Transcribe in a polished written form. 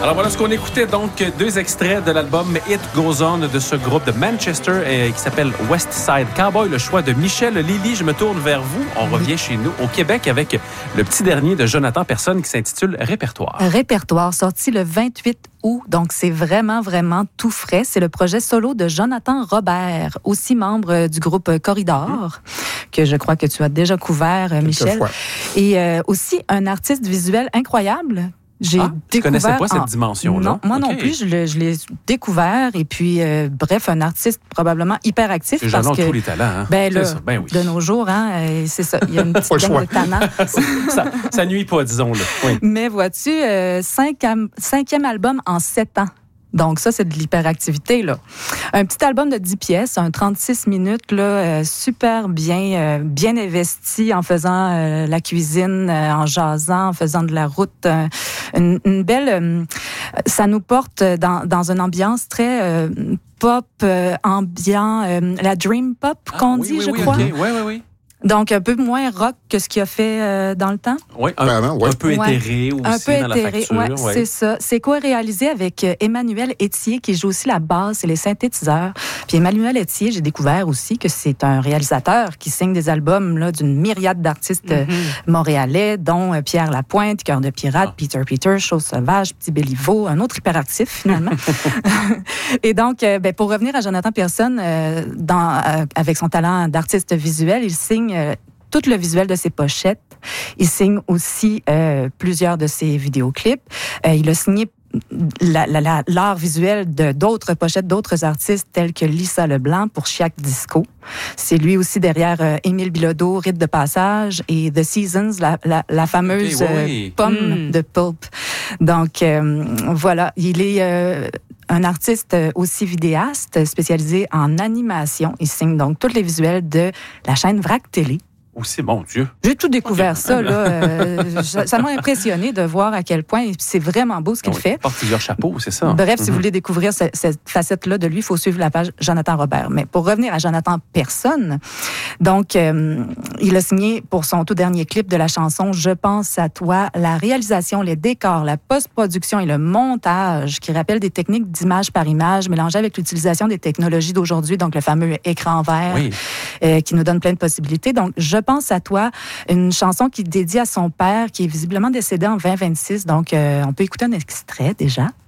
Alors voilà ce qu'on écoutait, donc 2 extraits de l'album It Goes On de ce groupe de Manchester qui s'appelle West Side Cowboy, le choix de Michel Lily. Je me tourne vers vous. On revient chez nous au Québec avec le petit dernier de Jonathan Personne qui s'intitule Répertoire. Répertoire, sorti le 28 août, donc c'est vraiment, vraiment tout frais. C'est le projet solo de Jonathan Robert, aussi membre du groupe Corridor, que je crois que tu as déjà couvert, Michel. Fois. Et aussi un artiste visuel incroyable. Je ne connaissais pas cette dimension-là. Non, moi non plus, je l'ai découvert. Et puis, bref, un artiste probablement hyper actif. Les gens ont tous les talents. Hein? Ben là, ben oui. de nos jours, hein, c'est ça. Il y a une petite gamme de talent. ça nuit pas, disons-le. Oui. Mais vois-tu, 5e album en 7 ans. Donc, ça, c'est de l'hyperactivité, là. Un petit album de 10 pièces, un 36 minutes, là, super bien, bien investi en faisant la cuisine, en jasant, en faisant de la route. Une belle... ça nous porte dans une ambiance très pop, ambiant, la dream pop qu'on dit, je crois. Okay. Oui. Donc, un peu moins rock que ce qu'il a fait dans le temps. Oui, un peu éthéré aussi un peu dans éthéré, la facture. Ouais, c'est ça. C'est co-réalisé avec Emmanuel Etier, qui joue aussi la basse et les synthétiseurs. Puis Emmanuel Etier, j'ai découvert aussi que c'est un réalisateur qui signe des albums là, d'une myriade d'artistes montréalais, dont Pierre Lapointe, Cœur de pirate, Peter Peter, Chose sauvage, Petit Béliveau, un autre hyperactif, finalement. Et donc, pour revenir à Jonathan Personne, avec son talent d'artiste visuel, il signe tout le visuel de ses pochettes. Il signe aussi plusieurs de ses vidéoclips. Il a signé l'art visuel de d'autres pochettes, d'autres artistes tels que Lisa Leblanc pour Chiac Disco. C'est lui aussi derrière Émile Bilodeau, Rite de passage et The Seasons, la fameuse pomme de Pulp. Donc, voilà, il est... un artiste aussi vidéaste spécialisé en animation. Il signe donc tous les visuels de la chaîne Vrac Télé. Aussi, mon Dieu. J'ai tout découvert ça. Là, ça m'a impressionné de voir à quel point c'est vraiment beau ce qu'il fait. Il porte plusieurs chapeaux, c'est ça. Bref, si vous voulez découvrir cette facette-là de lui, il faut suivre la page Jonathan Robert. Mais pour revenir à Jonathan Personne, donc, il a signé pour son tout dernier clip de la chanson « Je pense à toi », la réalisation, les décors, la post-production et le montage qui rappellent des techniques d'image par image mélangées avec l'utilisation des technologies d'aujourd'hui, donc le fameux écran vert qui nous donne plein de possibilités. Donc, Je pense à toi, une chanson qui est dédiée à son père qui est visiblement décédé en 2026. Donc, on peut écouter un extrait déjà.